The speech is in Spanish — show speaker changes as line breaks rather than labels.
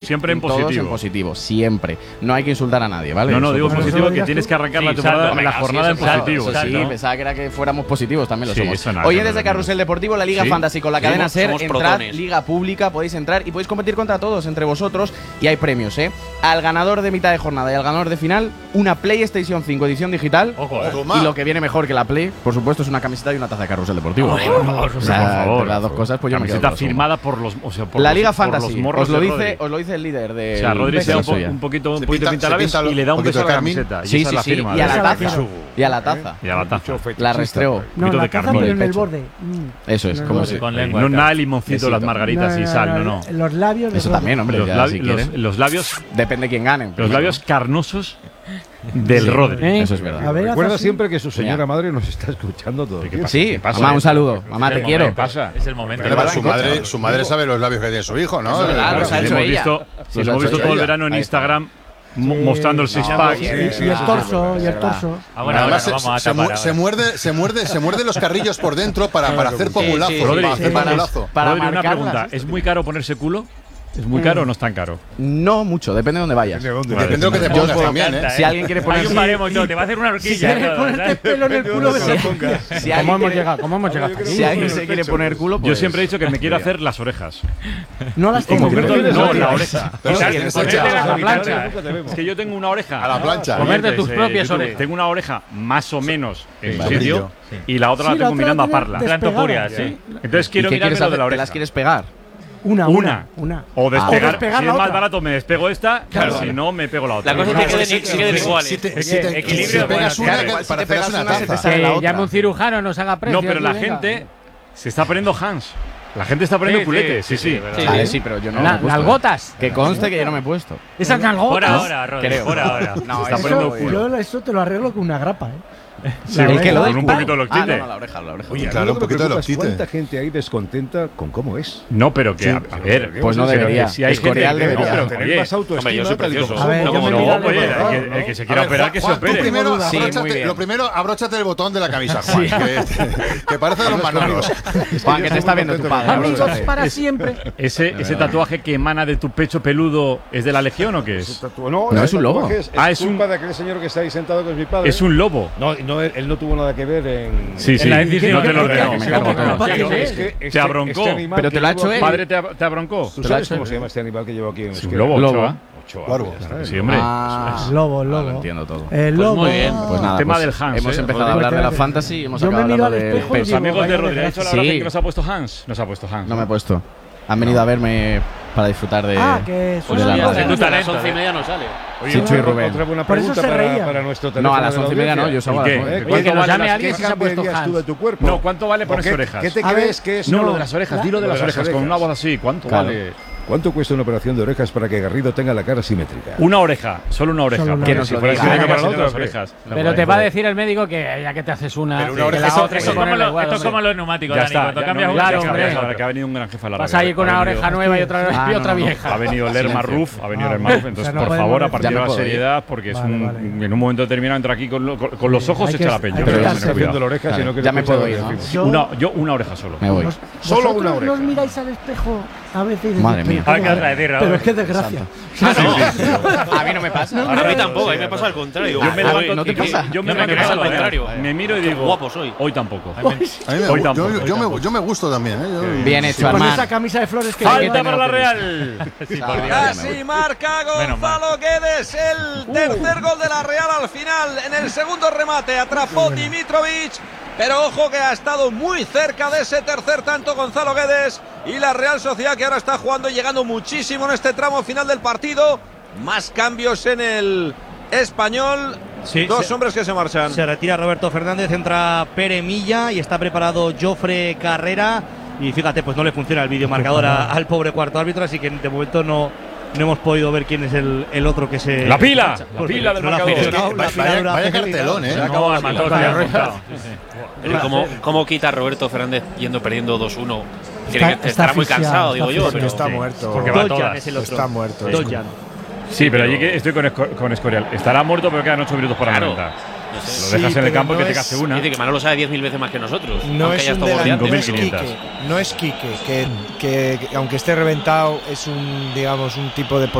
siempre en
todos
positivo.
en positivo, siempre. No hay que insultar a nadie, ¿vale?
No,
Eso
digo
por
positivo
favor.
que tienes que arrancar la temporada, la jornada en positivo.
Eso sí, pensaba que era que fuéramos positivos, también lo
Sí,
somos.
eso nada,
Hoy
no,
desde
no,
Carrusel Deportivo, la Liga
Sí.
Fantasy con la cadena
Somos
SER, entrad,
protones.
Liga Pública, podéis entrar y podéis competir contra todos, entre vosotros, y hay premios, ¿eh? Al ganador de mitad de jornada y al ganador de final, una PlayStation 5 edición digital.
Ojo,
Y lo que viene mejor que la Play, por supuesto, es una camiseta y una taza de Carrusel Deportivo.
por favor.
Las dos cosas, pues yo me quedo
Camiseta
con lo
firmada por los, o sea, por
la
los-
Liga
por los
Fantasy,
morros
os lo
de Rodri.
dice el líder de.
O sea, Rodri se da
Beso ya.
un poquito
Se
pinta
pinta
labios
lo-
y le da un
poquito
beso a la
de carmín.
camiseta. Y
Sí,
esa es
sí,
la
sí.
firma.
Y a la
Esa
taza.
la
Y a la taza.
Y a la taza.
La restreó.
No,
poquito
la
de
taza
carmín.
pero en el
Pecho.
borde.
Eso es, como
no,
si.
con lengua.
No nada limoncito,
Besito.
las margaritas y sal, no.
Los labios.
Eso también, hombre.
Los,
ya,
labi-
si
los-
quieren.
los labios,
Depende quién gane.
los
primero.
labios carnosos del Rodri.
Eso es verdad.
A ver,
Recuerda
haz así.
siempre que su señora
Mira.
madre nos está escuchando todo.
¿Qué pasa?
Sí,
¿Qué pasa?
mamá, un saludo. Mamá,
Es
te
el
quiero.
momento.
pasa?
Es el momento.
Pero su madre sabe los labios que tiene su hijo, ¿no?
Eso es verdad,
Claro,
los ha
Sí,
hecho
hemos
ella.
visto,
Sí,
los
lo ha
hemos
hecho
visto todo el
ella.
verano en
Ahí está.
Instagram mostrando el six-pack.
Y el torso, y el torso.
Ah, bueno,
Además,
vamos a tapar.
se muerde los carrillos por dentro para hacer pomulazo.
sí,
para
sí.
hacer pomulazo.
Para
Rodri, una
marcar
pregunta.
las-
¿Es muy caro ponerse culo? ¿Es muy caro o no es tan caro?
No mucho, depende de dónde vayas.
Depende de lo que te
Yo os
pongas
puedo-
también, ¿eh?
Si alguien quiere
Hay
poner.
un baremo y todo, te va a hacer una
Si
horquilla.
quieres
todo,
ponerte
¿sabes?
pelo en el culo, vete.
Si
¿Cómo
alguien
hemos
quiere-
llegado? ¿Cómo hemos llegado hasta aquí?
Si alguien se quiere poner culo, pues.
Yo siempre he dicho que me quiero hacer las orejas.
No las
En
tengo.
concreto,
¿Qué
no,
quieres?
la oreja.
Pero
Sí,
sí,
en esa
escucha,
a la
A
plancha.
Es que yo tengo una oreja.
a la plancha.
Comerte tus propias
YouTube.
orejas.
Tengo una oreja más o menos en su
Vale.
sitio y la otra
Sí,
la tengo
otra
mirando a
tiene
Parla.
Plan topuria,
despegada.
sí.
Entonces
¿Y
quiero
qué
mirarme
quieres
lo
hacer?
de la
¿Te
oreja.
las quieres pegar?
Una.
O despegar.
despegar
Si
la
es más
otra.
barato, me despego esta.
Claro.
Si no, me pego la otra.
La cosa es que queden iguales.
Si
Equilibrio,
pegas
bueno,
una,
claro,
para pegas una
se te
taza.
sale la
Que
otra.
llame un cirujano, nos haga precio.
No, pero la
aquí, venga.
gente se está poniendo Hans. La gente está poniendo
Sí,
culete. Sí,
sí,
sí.
sí,
Vale, sí, pero yo no. me he puesto.
Nalgotas.
Que conste que yo no me he puesto.
Esas
Por
nalgotas.
ahora, Rodri,
Creo.
por ahora.
No,
Se está poniendo
eso,
culo.
Yo eso te lo arreglo con una grapa, ¿eh?
Sí,
¿El que lo
con
del
un
culo?
poquito de
Ah,
loctite.
no, la oreja.
Oye,
Claro,
claro,
un poquito de
loctite.
loctite.
¿Cuánta gente hay descontenta con cómo es?
No, pero que, a ver.
Pues no
pero
debería.
que si hay
Escorial
gente que-
debería.
no, pero,
Tener
oye,
más autoestima.
Hombre, yo soy
tal y como
precioso.
A ver,
somos.
yo me
no,
miro al
oye,
espejo.
el que se quiera operar, que se
Juan, tú
opere.
primero,
Sí, muy
abróchate,
bien.
lo primero, abróchate el botón de la camisa, Juan, que parece de los Manolos.
Juan, que te está viendo tu padre.
Amigos
abróchate.
para siempre.
Ese tatuaje que emana de tu pecho peludo es de la Legión o qué es?
No,
No, es un lobo.
Ah, es
culpa
un-
de aquel señor que está ahí sentado que es mi padre.
Es un lobo.
No, él no tuvo nada que ver en.
Sí, sí.
la decisión
No te lo
que-
ordenó.
que-
No,
que-
no,
que-
no,
que-
tío,
que-
es que
Este-
te abroncó.
este animal
Pero
que
te lo ha
llevo
hecho
aquí-
él.
Padre te abroncó.
¿Tú
¿Te lo ha
sabes
hecho
cómo
él?
se llama este animal que llevo aquí en
Es un
Euskera?
lobo,
Lobo.
Ochoa.
Ochoa,
Claro.
pues ya está,
Sí,
el
hombre.
Ah,
Lobo,
lo
lobo.
entiendo todo.
El
Pues
lobo.
muy bien.
Pues nada,
tema
pues
del Hans,
hemos empezado a
Rodri.
hablar de la fantasy y hemos
Yo me
acabado
miro
hablando
al
del
espejo y
Los
pecho.
digo,
amigos de
vaya
Rodri, ¿ha dicho la
Sí.
gracia que nos ha puesto Hans? Nos ha puesto Hans.
No me he puesto. Han venido a verme para disfrutar de.
Ah, que
de
suena
la
bien.
radio.
A las
talento,
11:30 no sale.
Oye,
Chicho y
Otra-
Rubén.
Otra buena
Por eso
pregunta
se reía.
para nuestro teléfono.
No, a las
de la
11:30 no, yo
audiencia.
salgo a
¿El
las
qué?
9.
Oye, que nos
vale
llame
las-
alguien si
¿Qué
se ha puesto
cambiarías tú de
Hans.
tu cuerpo?
No, ¿cuánto vale
¿O
ponerse
qué-
orejas?
¿Qué te
A ver,
crees que es?
No, lo de las orejas, dilo de
Lo
las
de las
orejas, con
orejas.
una voz así. ¿Cuánto
Claro.
vale?
¿Cuánto cuesta una operación de orejas para que Garrido tenga la cara simétrica?
Una oreja, solo una oreja.
Solo una
porque
oreja.
si fuera
Que nos lo
simétrica
diga.
para la otra,
¿O
las
qué?
orejas.
Pero te va a decir el médico que ya que te haces una.
Pero una
que
oreja
la
eso-
otra hay que
eso-
ponerle igual,
Esto es
hombre.
como los neumáticos,
Ya
Dani.
está.
Cuando
ya,
cambias
no,
una,
ya
claro,
sabes,
hombre.
ya sabes que ha venido un gran jefe a la
Vas
radio.
ahí con una oreja nueva y otra
Ah, no, no.
vieja.
Ha venido el
Silencio.
Marruf, ha venido
Ah,
el Marruf.
o
Entonces,
sea, no
por
podemos
favor, a
decir-
partir
Ya
de
me
la
puedo ir.
seriedad, porque es
Vale,
un,
vale.
en un momento determinado entra aquí con los ojos
Hay
y
que-
echa la peña.
hay que
Pero
estar
ten
Está haciendo
cuidado.
la oreja,
Vale.
sino que
Ya
te
me
escucha
puedo
lo
ir,
que
¿no?
decimos.
Yo una oreja solo.
Me voy.
Solo
¿Vosotros
una oreja.
nos miráis al espejo a veces y decís,
Madre mía.
pero
Ah, ¿qué vas a decir, Raúl?
pero qué desgracia.
A mí no me pasa.
A mí tampoco, a mí me pasa al contrario.
Yo me levanto,
¿no te pasa?
yo me
No me
levanto
pasa
al
al contrario.
me miro y digo,
guapo soy.
hoy tampoco.
A mí
Hoy tampoco,
yo me gusto también, ¿eh?
Bien hecho,
Con
Armán.
esa camisa de flores que
Falta para la Real.
Casi marca Gonzalo Guedes el tercer gol de la Real al final. En el segundo remate atrapó Dimitrovic. Pero ojo que ha estado muy cerca de ese tercer tanto Gonzalo Guedes. Y la Real Sociedad que ahora está jugando y llegando muchísimo en este tramo final del partido. Más cambios en el Español.
Sí,
Dos hombres que se marchan.
Se retira Roberto Fernández, entra Pere Milla y está preparado Jofre Carrera. Y fíjate, pues no le funciona el videomarcador al pobre cuarto árbitro, así que de momento no hemos podido ver quién es el otro que se.
La pila
Porque
del
no la ha
marcador.
funcionado, la pila dura
Vaya
Ángel
cartelón, ¿eh?
Se acabó el matón, se ha remontado.
Pero ¿cómo quita Roberto Fernández yendo perdiendo 2-1?
Está
Estará muy
asfixiado,
cansado,
está
digo yo.
asfixiado.
Pero
Está muerto.
Porque va a
Dojan
todas.
es el otro.
Está muerto.
Dojan.
Sí, pero allí que estoy con Escorial. Estará muerto, pero quedan 8 minutos para
Claro.
90.
No sé.
Lo dejas
Sí,
en el
pero
campo
no
que te
es-
case una.
Dice que Manolo sabe 10.000 veces más que nosotros.
No
aunque
es
haya
un
estado
delantero,
goleando.
no es
5.500.
Quique, no es Quique, que aunque esté reventado es un, digamos, un tipo de